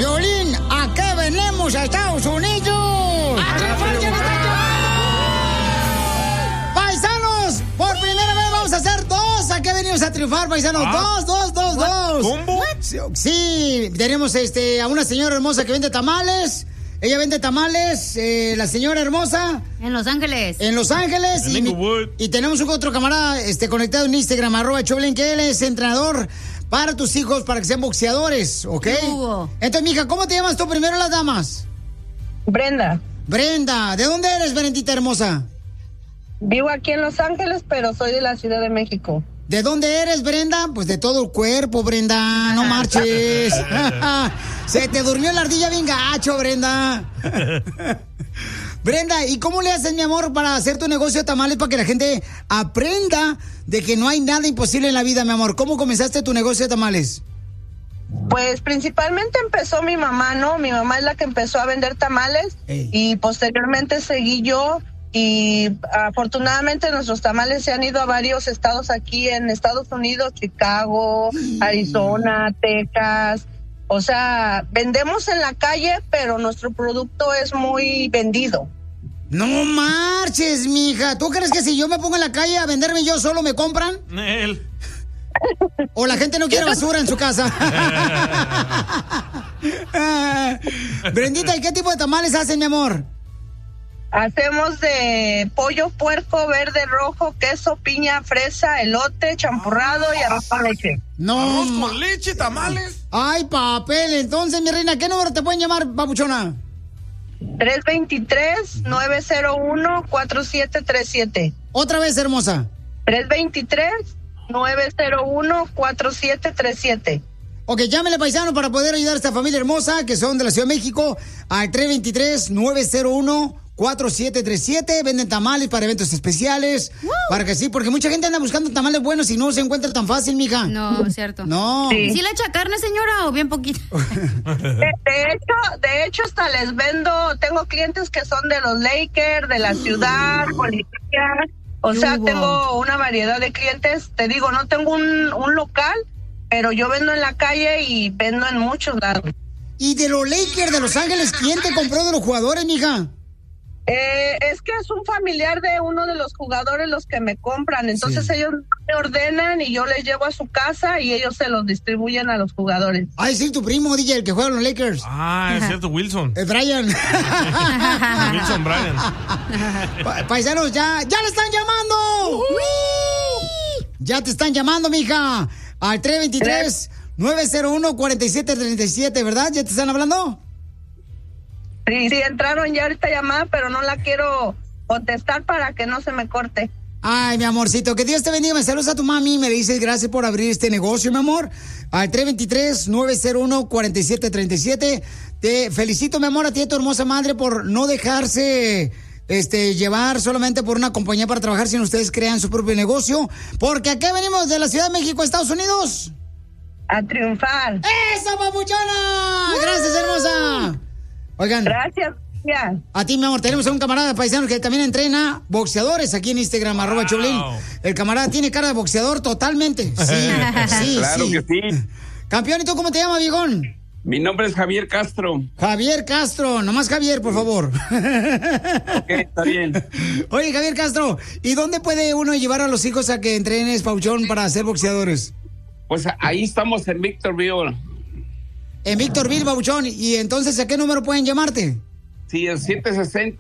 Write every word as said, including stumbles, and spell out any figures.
Piolín, ¿a qué venimos a Estados Unidos? ¡A triunfar, que nos están llevando! ¡Paisanos! Por primera vez vamos a hacer dos. ¿A qué venimos a triunfar, paisanos? Ah. Dos, dos, dos, dos. ¿Combo? Sí, tenemos este, a una señora hermosa que vende tamales. Ella vende tamales, eh, la señora hermosa. En Los Ángeles. En Los Ángeles. En Y, Inglewood. y tenemos un otro camarada este, conectado en Instagram, arroba Choplin, que él es entrenador para tus hijos, para que sean boxeadores, ¿ok? Hugo. Entonces, mija, ¿cómo te llamas tú primero, las damas? Brenda. Brenda, ¿de dónde eres, Brendita hermosa? Vivo aquí en Los Ángeles, pero soy de la Ciudad de México. ¿De dónde eres, Brenda? Pues de todo el cuerpo, Brenda, no marches. Se te durmió la ardilla bien gacho, Brenda. Brenda, ¿y cómo le haces, mi amor, para hacer tu negocio de tamales para que la gente aprenda de que no hay nada imposible en la vida, mi amor? ¿Cómo comenzaste tu negocio de tamales? Pues principalmente empezó mi mamá, ¿no? Mi mamá es la que empezó a vender tamales. Ey. Y posteriormente seguí yo. Y afortunadamente nuestros tamales se han ido a varios estados aquí en Estados Unidos, Chicago, Arizona, Texas. O sea, vendemos en la calle, pero nuestro producto es muy vendido. No marches, mija. ¿Tú crees que si yo me pongo en la calle a venderme yo solo me compran? Nel. ¿O la gente no quiere basura en su casa? Brendita, ¿y qué tipo de tamales hacen, mi amor? Hacemos de pollo, puerco, verde, rojo, queso, piña, fresa, elote, champurrado y arroz con leche. No. Arroz ma- con leche, tamales. Ay, papel. Entonces, mi reina, ¿qué número te pueden llamar, papuchona? tres dos tres, nueve cero uno, cuatro siete tres siete. Otra vez, hermosa. tres dos tres, nueve cero uno, cuatro siete tres siete. Ok, llámele, paisano, para poder ayudar a esta familia hermosa que son de la Ciudad de México al tres dos tres, nueve cero uno, cuatro siete tres siete. Venden tamales para eventos especiales. Para que sí, porque mucha gente anda buscando tamales buenos y no se encuentra tan fácil, mija. No, es cierto. No. Sí. ¿Sí le echa carne, señora, o bien poquito? De, de hecho, de hecho hasta les vendo, tengo clientes que son de los Lakers, de la ciudad, policía. O sea, Hugo. tengo una variedad de clientes. Te digo, no tengo un, un local, pero yo vendo en la calle y vendo en muchos lados. Y de los Lakers de Los Ángeles, ¿quién te compró de los jugadores, mija? Eh, es que es un familiar de uno de los jugadores los que me compran, entonces Sí. ellos me ordenan y yo les llevo a su casa y ellos se los distribuyen a los jugadores. Ay, sí, tu primo, D J, el que juega en los Lakers. Ah, es cierto, Wilson. El Brian. Wilson Bryan. Pa- paisanos, ya, ya le están llamando. Ya te están llamando, mija. Al tres dos tres, nueve cero uno, cuatro siete tres siete, ¿verdad? ¿Ya te están hablando? Sí, sí, entraron ya ahorita llamada, pero no la quiero contestar para que no se me corte. Ay, mi amorcito, que Dios te bendiga. Me saludas a tu mami y me dices gracias por abrir este negocio, mi amor. Al tres dos tres, nueve cero uno, cuatro siete tres siete. Te felicito, mi amor, a ti y a tu hermosa madre por no dejarse este, llevar solamente por una compañía para trabajar, sino ustedes crean su propio negocio. Porque aquí venimos de la Ciudad de México, Estados Unidos. A triunfar. ¡Eso, papuchona! Gracias, hermosa. Oigan, Gracias, ya. a ti, mi amor, tenemos a un camarada paisano que también entrena boxeadores aquí en Instagram, Wow. arroba Choplin. El camarada tiene cara de boxeador totalmente. Sí, sí, Claro sí. que sí. Campeón, ¿y tú cómo te llamas, viejón? Mi nombre es Javier Castro. Javier Castro, nomás Javier, por favor. Ok, está bien. Oye, Javier Castro, ¿y dónde puede uno llevar a los hijos a que entrenes, pauchón, para ser boxeadores? Pues ahí estamos en Victorville. En Victorville, Babuchón. ¿Y entonces a qué número pueden llamarte? Sí, el siete seis